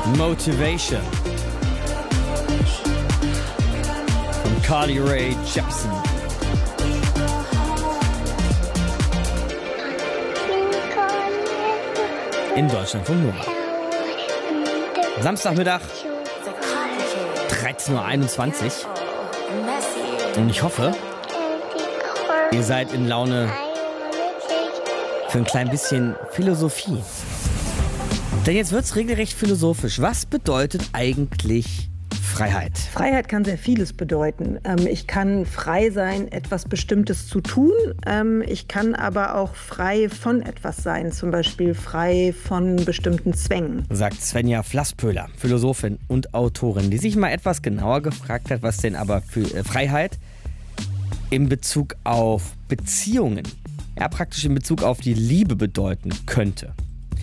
Motivation von Carly Rae Jepsen. In Deutschland von Nova. Samstagmittag, 13.21 Uhr. Und ich hoffe, ihr seid in Laune für ein klein bisschen Philosophie. Denn jetzt wird's regelrecht philosophisch. Was bedeutet eigentlich Freiheit? Freiheit kann sehr vieles bedeuten. Ich kann frei sein, etwas Bestimmtes zu tun. Ich kann aber auch frei von etwas sein, zum Beispiel frei von bestimmten Zwängen. Sagt Svenja Flasspöhler, Philosophin und Autorin, die sich mal etwas genauer gefragt hat, was denn aber für Freiheit in Bezug auf Beziehungen, ja praktisch in Bezug auf die Liebe bedeuten könnte.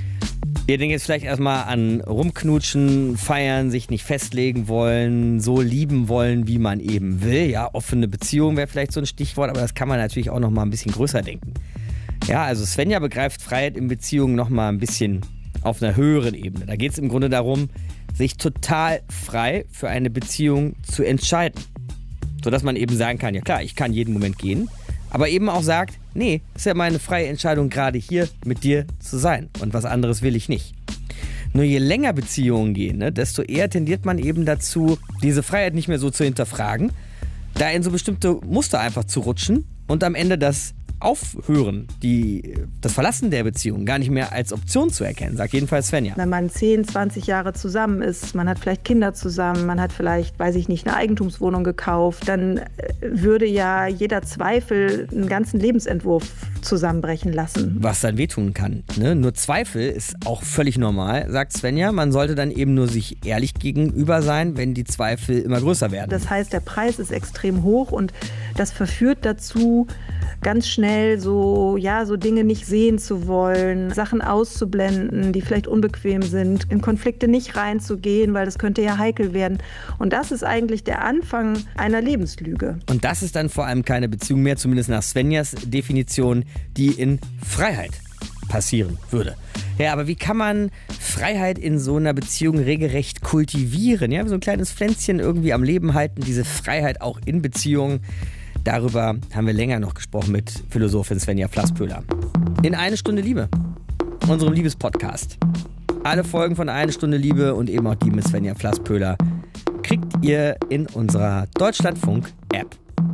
Ihr denkt jetzt vielleicht erstmal an rumknutschen, feiern, sich nicht festlegen wollen, so lieben wollen, wie man eben will. Ja, offene Beziehung wäre vielleicht so ein Stichwort, aber das kann man natürlich auch noch mal ein bisschen größer denken. Ja, also Svenja begreift Freiheit in Beziehungen noch mal ein bisschen auf einer höheren Ebene. Da geht es im Grunde darum, sich total frei für eine Beziehung zu entscheiden. Sodass man eben sagen kann, ja klar, ich kann jeden Moment gehen, aber eben auch sagt, nee, ist ja meine freie Entscheidung, gerade hier mit dir zu sein und was anderes will ich nicht. Nur je länger Beziehungen gehen, desto eher tendiert man eben dazu, diese Freiheit nicht mehr so zu hinterfragen, da in so bestimmte Muster einfach zu rutschen und am Ende das Aufhören, das Verlassen der Beziehung gar nicht mehr als Option zu erkennen, sagt jedenfalls Svenja. Wenn man 10, 20 Jahre zusammen ist, man hat vielleicht Kinder zusammen, man hat vielleicht, weiß ich nicht, eine Eigentumswohnung gekauft, dann würde ja jeder Zweifel einen ganzen Lebensentwurf zusammenbrechen lassen. Was dann wehtun kann. Nur Zweifel ist auch völlig normal, sagt Svenja. Man sollte dann eben nur sich ehrlich gegenüber sein, wenn die Zweifel immer größer werden. Das heißt, der Preis ist extrem hoch und das verführt dazu, ganz schnell so Dinge nicht sehen zu wollen, Sachen auszublenden, die vielleicht unbequem sind, in Konflikte nicht reinzugehen, weil das könnte ja heikel werden. Und das ist eigentlich der Anfang einer Lebenslüge. Und das ist dann vor allem keine Beziehung mehr, zumindest nach Svenjas Definition, die in Freiheit passieren würde. Ja, aber wie kann man Freiheit in so einer Beziehung regelrecht kultivieren? Ja, so ein kleines Pflänzchen irgendwie am Leben halten, diese Freiheit auch in Beziehungen. Darüber haben wir länger noch gesprochen mit Philosophin Svenja Flasspöhler. In Eine Stunde Liebe, unserem Liebespodcast. Alle Folgen von Eine Stunde Liebe und eben auch die mit Svenja Flasspöhler kriegt ihr in unserer Deutschlandfunk-App.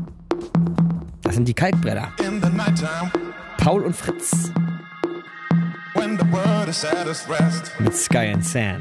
Das sind die Kalkbrenner. Paul und Fritz. Mit Sky and Sand.